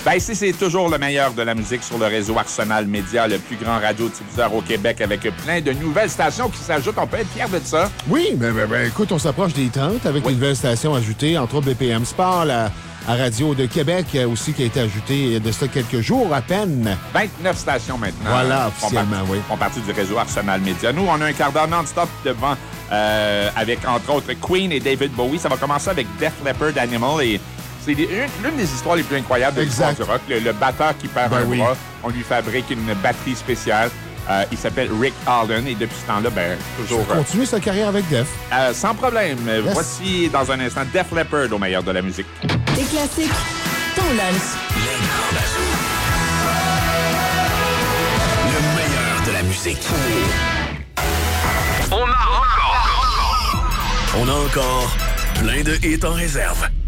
Ben ici, c'est toujours le meilleur de la musique sur le réseau Arsenal Média, le plus grand radiodiffuseur au Québec, avec plein de nouvelles stations qui s'ajoutent. On peut être fiers de ça. Oui, mais écoute, on s'approche des 30 avec une nouvelle station ajoutée, entre autres BPM Sport, la Radio de Québec aussi, qui a été ajoutée de ça quelques jours à peine. 29 stations maintenant. Voilà, officiellement, font partie du réseau Arsenal Média. Nous, on a un quart d'heure non-stop devant, avec, entre autres, Queen et David Bowie. Ça va commencer avec Def Leppard Animal et c'est l'une des histoires les plus incroyables de l'histoire du rock. Le batteur qui perd un bras, on lui fabrique une batterie spéciale. Il s'appelle Rick Alden et depuis ce temps-là, toujours... Continue sa carrière avec Def. Sans problème. Yes. Voici, dans un instant, Def Leppard au meilleur de la musique. Des classiques, ton lunch. Les grands bazous. Le meilleur de la musique. On a encore plein de hits en réserve.